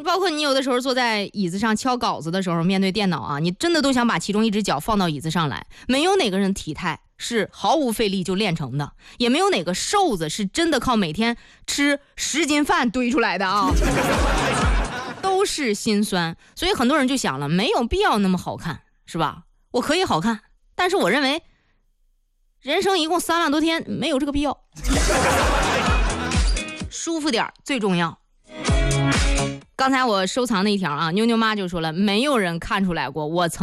包括你有的时候坐在椅子上敲稿子的时候，面对电脑啊，你真的都想把其中一只脚放到椅子上来。没有哪个人体态是毫无费力就练成的，也没有哪个瘦子是真的靠每天吃10斤饭堆出来的啊，都是心酸。所以很多人就想了，没有必要那么好看，是吧？我可以好看，但是我认为人生一共3万多天，没有这个必要。舒服点最重要。刚才我收藏的一条啊，妞妞妈就说了，没有人看出来过我曾